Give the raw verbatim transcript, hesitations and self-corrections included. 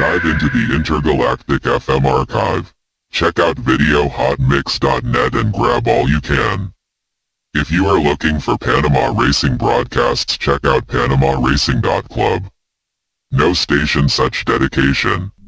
Dive into the Intergalactic F M archive. Check out video hot mix dot net and grab all you can. If you are looking for Panama racing broadcasts, check out panama racing dot club. No station such dedication.